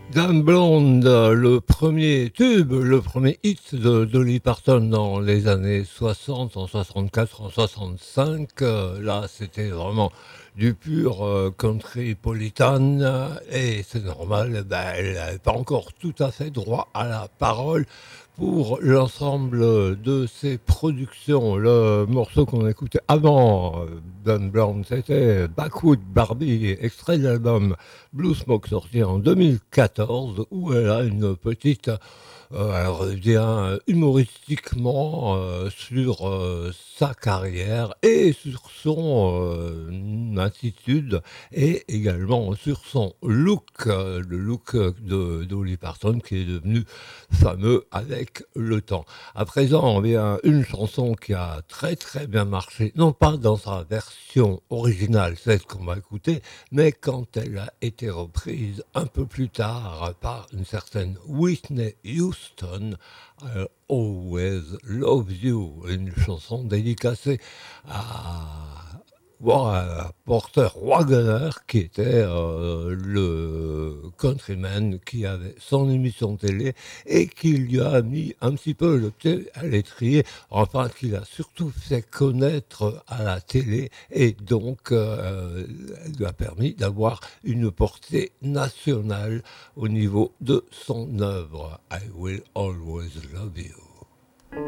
Dan Blonde, le premier tube, le premier hit de Dolly Parton dans les années 60, en 64, en 65. Là, c'était vraiment du pur country politan et c'est normal, ben, elle n'avait pas encore tout à fait droit à la parole pour l'ensemble de ses productions. Le morceau qu'on écoutait avant Dan Brown, c'était Backwood Barbie, extrait de l'album Blue Smoke sorti en 2014, où elle a une petite elle revient humoristiquement sur sa carrière et sur son attitude et également sur son look, le look de Dolly Parton qui est devenu fameux avec le temps. À présent, on vient une chanson qui a très très bien marché, non pas dans sa version originale, celle qu'on va écouter, mais quand elle a été reprise un peu plus tard par une certaine Whitney Houston, I'll Always Love You, une chanson dédicacée à Porter Wagoner, qui était le countryman qui avait son émission télé et qui lui a mis un petit peu le pied à l'étrier, enfin qui l'a surtout fait connaître à la télé et donc lui a permis d'avoir une portée nationale au niveau de son œuvre. I will always love you.